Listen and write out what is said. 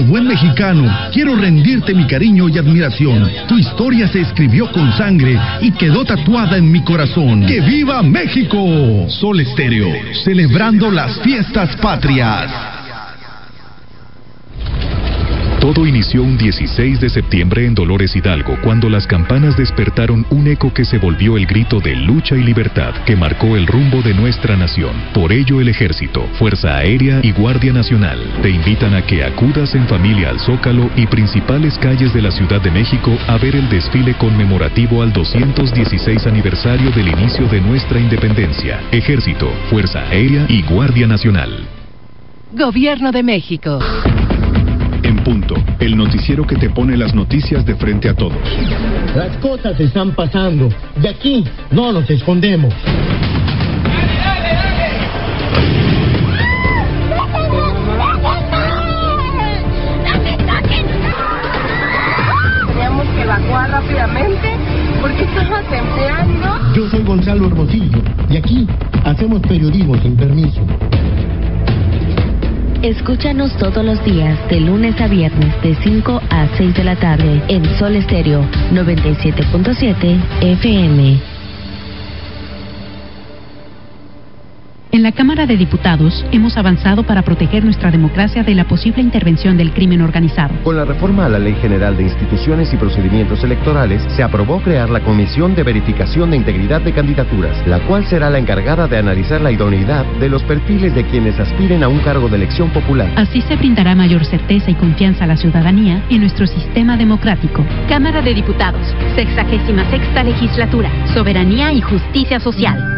buen mexicano, quiero rendirte mi cariño y admiración. Tu historia se escribió con sangre y quedó tatuada en mi corazón. ¡Que viva México! Sol Estéreo, celebrando las fiestas patrias. Todo inició un 16 de septiembre en Dolores Hidalgo, cuando las campanas despertaron un eco que se volvió el grito de lucha y libertad que marcó el rumbo de nuestra nación. Por ello, el Ejército, Fuerza Aérea y Guardia Nacional te invitan a que acudas en familia al Zócalo y principales calles de la Ciudad de México a ver el desfile conmemorativo al 216 aniversario del inicio de nuestra independencia. Ejército, Fuerza Aérea y Guardia Nacional. Gobierno de México. En punto, el noticiero que te pone las noticias de frente a todos. Las cosas están pasando. De aquí no nos escondemos. Teníamos que evacuar rápidamente porque estaba temblando. Yo soy Gonzalo Hermosillo y aquí hacemos periodismo sin permiso. Escúchanos todos los días, de lunes a viernes, de 5 a 6 de la tarde, en Sol Estéreo 97.7 FM. En la Cámara de Diputados hemos avanzado para proteger nuestra democracia de la posible intervención del crimen organizado. Con la reforma a la Ley General de Instituciones y Procedimientos Electorales, se aprobó crear la Comisión de Verificación de Integridad de Candidaturas, la cual será la encargada de analizar la idoneidad de los perfiles de quienes aspiren a un cargo de elección popular. Así se brindará mayor certeza y confianza a la ciudadanía en nuestro sistema democrático. Cámara de Diputados, 66ª Legislatura, Soberanía y Justicia Social.